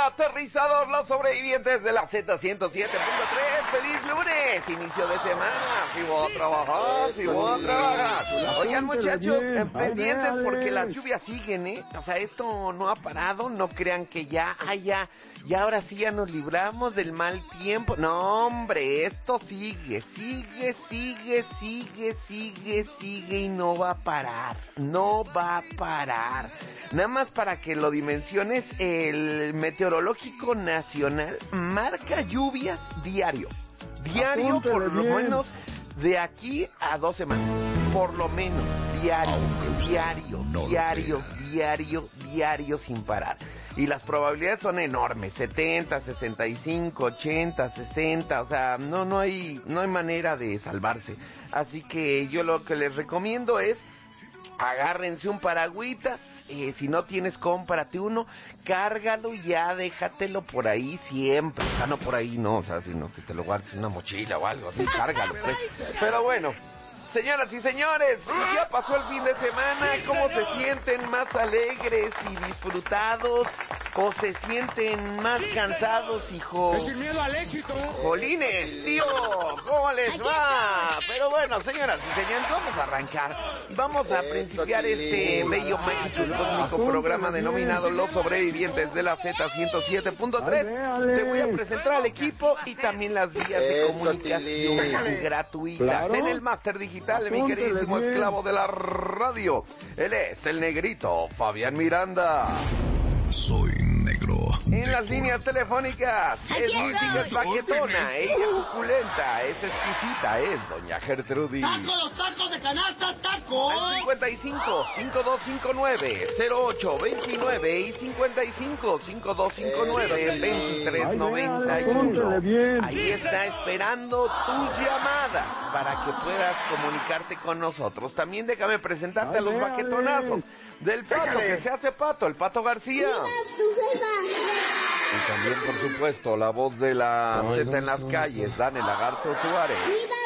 aterrizador, los sobrevivientes de la Z107.3. ¡Feliz lunes! Inicio de semana. Si voy a trabajar. Oigan, muchachos, pendientes porque las lluvias siguen, ¿eh? O sea, esto no ha parado. No crean que ya ahora sí ya nos libramos del mal tiempo. No, hombre, esto sigue y no va a parar. No va a parar. Nada más para que lo dimensiones, el Meteorológico Nacional marca lluvias diario por lo menos de aquí a 2 semanas, por lo menos diario sin parar. Y las probabilidades son enormes, 70, 65, 80, 60, o sea, no hay manera de salvarse. Así que yo lo que les recomiendo es agárrense un paragüitas, si no tienes, cómprate uno, cárgalo y ya déjatelo por ahí siempre. O sea, no por ahí, no, o sea, sino que te lo guardes en una mochila o algo así, cárgalo, pues. Pero bueno, señoras y señores, ya pasó el fin de semana. ¿Cómo se sienten? ¿Más alegres y disfrutados? ¿O se sienten más cansados, hijo? Es sin miedo al éxito. Jolines, tío, ¿cómo les va? Pero bueno, señoras y señores, vamos a arrancar. Vamos a principiar este bello, mágico y cósmico programa denominado Los Sobrevivientes de la Z107.3. Te voy a presentar al equipo y también las vías de comunicación gratuitas. Claro. En el máster digital, mi queridísimo esclavo de la radio. Él es el negrito Fabián Miranda. Soy negro. En las líneas telefónicas, es mística, es baquetona, ella es suculenta, es exquisita, es doña Gertrudis. ¡Tacos de canasta, tacos! Al 55 5259 0829 y 55 5259 2391. Ahí está esperando tus llamadas para que puedas comunicarte con nosotros. También déjame presentarte a los baquetonazos del pato que se hace pato, el Pato García. Y también, por supuesto, la voz de la Z en las calles, Dan el Lagarto Suárez.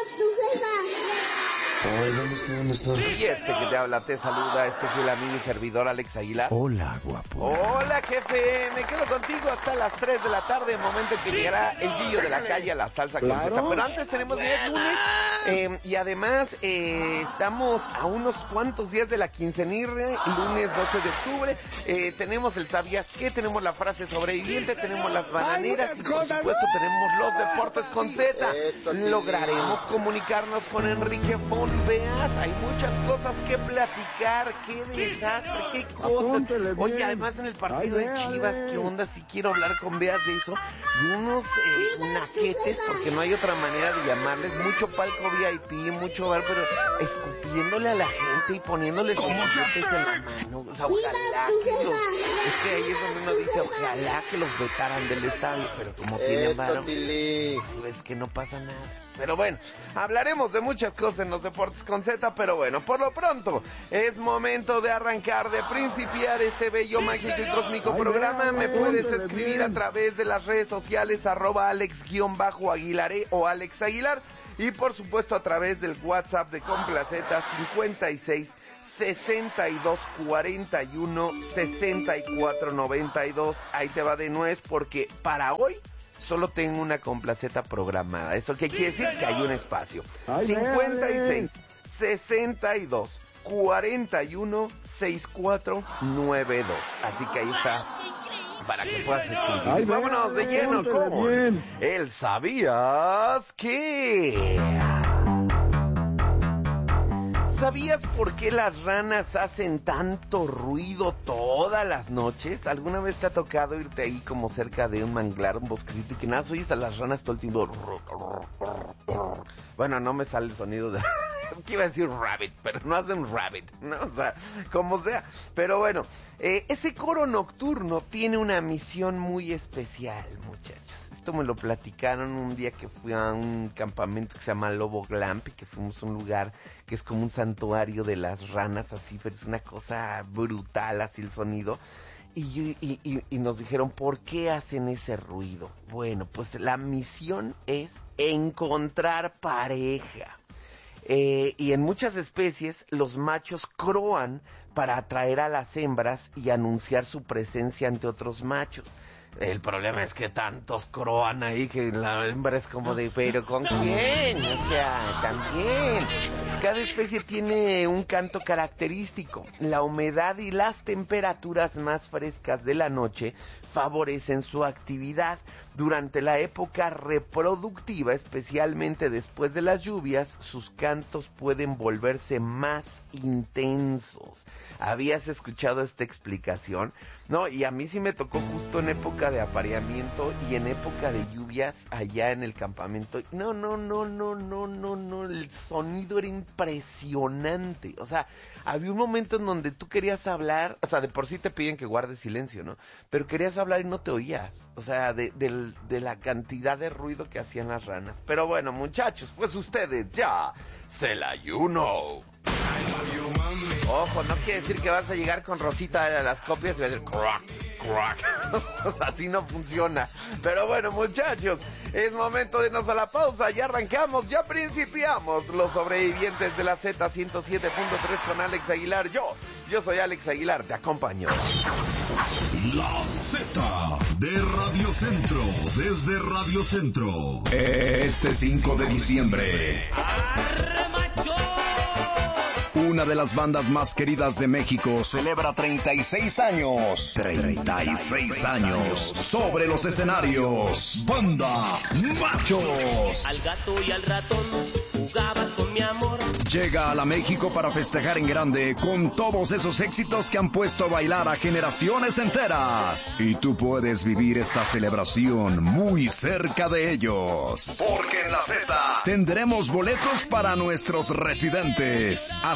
¿Dónde está? Y este que te habla, te saluda, este fiel amigo y servidor, Alex Aguilar. Hola, guapo. Hola, jefe, me quedo contigo hasta las 3 de la tarde, momento en que llegará el Guillo de la calle a la salsa con Z. Pero antes tenemos 10 lunes, y además estamos a unos cuantos días de la quincenirre, lunes 12 de octubre, tenemos el ¿sabías qué? Tenemos la frase sobreviviente, tenemos las bananeras y por supuesto tenemos los deportes con Z. Lograremos comunicarnos con Enrique Fon. Veas, hay muchas cosas que platicar, qué desastre, qué cosas. Oye, además en el partido de Chivas, ¿qué onda? Si quiero hablar con Veas de eso. Y unos naquetes, porque no hay otra manera de llamarles, mucho palco VIP, mucho bar, pero escupiéndole a la gente y poniéndoles billetes en la mano. O sea, ojalá que es que ahí es donde uno dice, ojalá que los vetaran del estadio, pero como tienen varo, es que no pasa nada. Pero bueno, hablaremos de muchas cosas en los deportes con Z, pero bueno, por lo pronto es momento de arrancar, de principiar este bello, mágico y cósmico programa. Me puedes escribir a través de las redes sociales @Alex_Aguilaré o Alex Aguilar, y por supuesto a través del WhatsApp de Complaceta 56 62 41 64 92. Ahí te va de nuez porque para hoy solo tengo una complaceta programada. ¿Eso qué quiere decir? Que hay un espacio. 56 62 41 64 92. Así que ahí está para que puedas escribir. Vámonos de lleno con el ¿sabías qué? ¿Sabías por qué las ranas hacen tanto ruido todas las noches? ¿Alguna vez te ha tocado irte ahí como cerca de un manglar, un bosquecito, y que nada, oyes a las ranas todo el tiempo? Bueno, no me sale el sonido de... que iba a decir rabbit, pero no hacen rabbit, ¿no? O sea, como sea. Pero bueno, ese coro nocturno tiene una misión muy especial, muchachos. Esto me lo platicaron un día que fui a un campamento que se llama Lobo Glamp, y que fuimos a un lugar que es como un santuario de las ranas, así, pero es una cosa brutal, así el sonido. Y nos dijeron, ¿por qué hacen ese ruido? Bueno, pues la misión es encontrar pareja. Y en muchas especies los machos croan para atraer a las hembras y anunciar su presencia ante otros machos. El problema es que tantos croan ahí que la hembra es como de, pero ¿con quién? O sea, también. Cada especie tiene un canto característico. La humedad y las temperaturas más frescas de la noche favorecen su actividad. Durante la época reproductiva, especialmente después de las lluvias, sus cantos pueden volverse más intensos. ¿Habías escuchado esta explicación? No, y a mí sí me tocó justo en época de apareamiento y en época de lluvias allá en el campamento. No, el sonido era impresionante. O sea, había un momento en donde tú querías hablar, o sea, de por sí te piden que guardes silencio, ¿no? Pero querías hablar y no te oías, o sea, de la cantidad de ruido que hacían las ranas. Pero bueno, muchachos, pues ustedes ya se la you know. Ojo, no quiere decir que vas a llegar con Rosita a las copias y vas a decir crack, crack. O sea, así no funciona. Pero bueno, muchachos, es momento de irnos a la pausa. Ya arrancamos, ya principiamos. Los sobrevivientes de la Z107.3 con Alex Aguilar. Yo soy Alex Aguilar, te acompaño. La Z de Radio Centro, desde Radio Centro. Este 5 de diciembre. Una de las bandas más queridas de México celebra 36 años. 36 años sobre los escenarios. Banda Machos. Al gato y al ratón jugabas con mi amor. Llega a la México para festejar en grande con todos esos éxitos que han puesto a bailar a generaciones enteras. Y tú puedes vivir esta celebración muy cerca de ellos. Porque en la Z tendremos boletos para nuestros residentes.